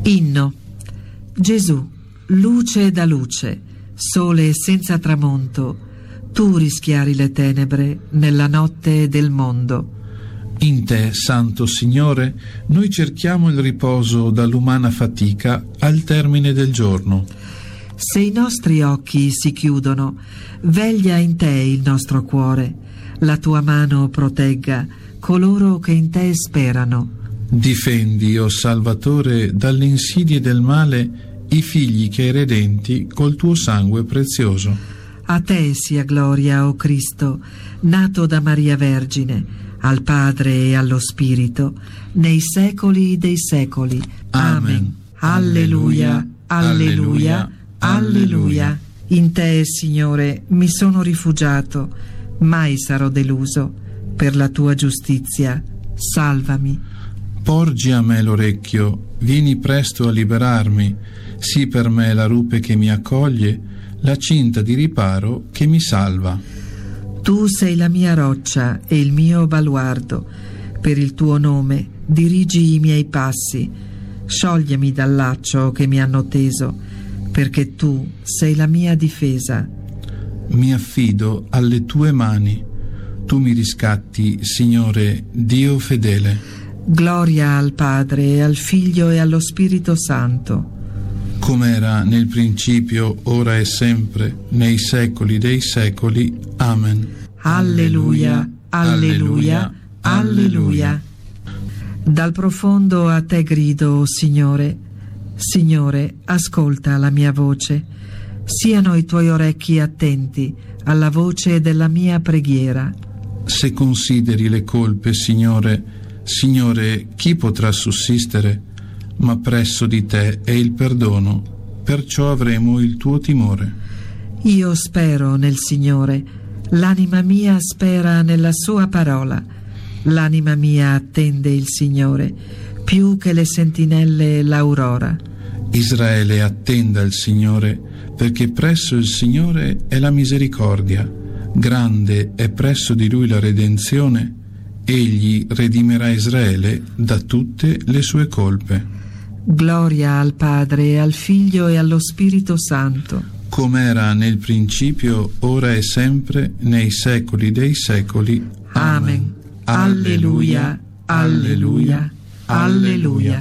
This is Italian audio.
Inno. Gesù, luce da luce, sole senza tramonto, tu rischiari le tenebre nella notte del mondo. In te, Santo Signore, noi cerchiamo il riposo dall'umana fatica al termine del giorno. Se i nostri occhi si chiudono, veglia in te il nostro cuore, la tua mano protegga coloro che in te sperano. Difendi, o Salvatore, dalle insidie del male i figli che hai redenti col tuo sangue prezioso. A te sia gloria, o Cristo, nato da Maria Vergine, al Padre e allo Spirito, nei secoli dei secoli. Amen. Alleluia, alleluia, alleluia. In te, Signore, mi sono rifugiato, mai sarò deluso. Per la tua giustizia, salvami. Porgi a me l'orecchio, vieni presto a liberarmi, sii per me la rupe che mi accoglie, la cinta di riparo che mi salva. Tu sei la mia roccia e il mio baluardo, per il tuo nome dirigi i miei passi, scioglimi dal laccio che mi hanno teso, perché tu sei la mia difesa. Mi affido alle tue mani, tu mi riscatti, Signore, Dio fedele. Gloria al Padre, al Figlio e allo Spirito Santo. Come era nel principio, ora e sempre, nei secoli dei secoli. Amen. Alleluia, alleluia, alleluia. Dal profondo a te grido, Signore. Signore, ascolta la mia voce. Siano i tuoi orecchi attenti alla voce della mia preghiera. Se consideri le colpe, Signore, chi potrà sussistere? Ma presso di te è il perdono, perciò avremo il tuo timore. Io spero nel Signore, l'anima mia spera nella sua parola. L'anima mia attende il Signore, più che le sentinelle l'aurora. Israele attenda il Signore, perché presso il Signore è la misericordia, grande è presso di Lui la redenzione. Egli redimerà Israele da tutte le sue colpe. Gloria al Padre, al Figlio e allo Spirito Santo. Come era nel principio, ora e sempre, nei secoli dei secoli. Amen. Alleluia, alleluia, alleluia.